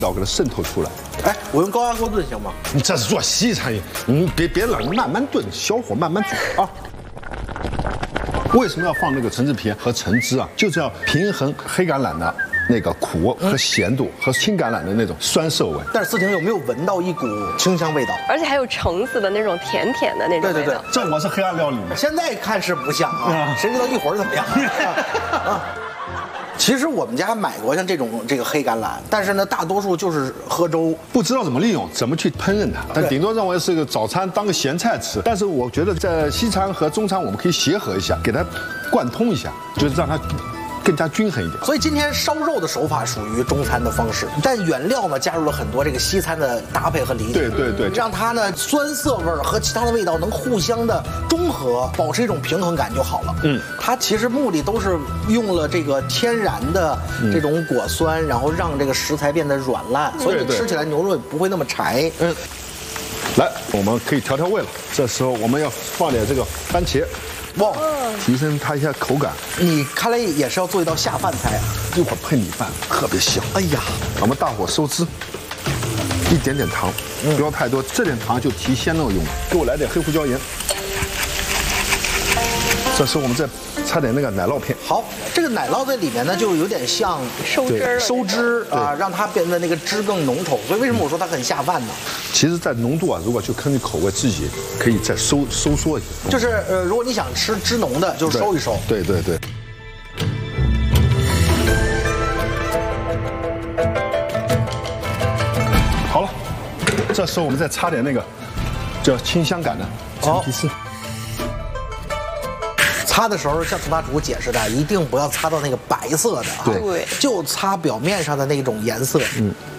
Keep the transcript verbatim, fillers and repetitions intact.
道给它渗透出来。 哎，我用高压锅炖行吗？ 你这是做西餐，你别别冷，慢慢炖，小火慢慢煮啊。为什么要放那个橙子皮和橙汁啊？就是要平衡黑橄榄的那个苦和咸度和青橄榄的那种酸涩味。 但是思婷有没有闻到一股清香味道？ 而且还有橙子的那种甜甜的那种味道。 对对对， 这我是黑暗料理。 现在看是不像啊，谁知道一会儿怎么样啊？其实我们家买过像这种这个黑橄榄，但是呢，大多数就是喝粥， 不知道怎么利用，怎么去烹饪它。但顶多认为是个早餐当个咸菜吃。但是我觉得在西餐和中餐我们可以协和一下，给它贯通一下，就是让它更加均衡一点。 所以今天烧肉的手法属于中餐的方式，但原料呢加入了很多这个西餐的搭配和理解。 对对对， 让它呢酸涩味儿和其他的味道能互相的中和，保持一种平衡感就好了。嗯，它其实目的都是用了这个天然的这种果酸，然后让这个食材变得软烂，所以你吃起来牛肉也不会那么柴。嗯， 来，我们可以调调味了。这时候我们要放点这个番茄。哇，提升它一下口感。 你看来也是要做一道下饭菜啊！ 一会儿配米饭特别香。 哎呀， 我们大火收汁，一点点糖，不要太多，这点糖就提鲜肉用的。给我来点黑胡椒盐。这时候我们再插点那个奶酪片。 好，这个奶酪在里面呢，就有点像收汁收汁啊，让它变得那个汁更浓稠。所以为什么我说它很下饭呢？ 其实，在浓度啊，如果就根据口味自己可以再收收缩一下。 就是呃，如果你想吃汁浓的，就收一收。 对对对。好了，这时候我们再插点那个叫清香感的陈皮丝。 擦的时候，像涂大厨解释的，一定不要擦到那个白色的啊， 对， 就擦表面上的那种颜色。嗯，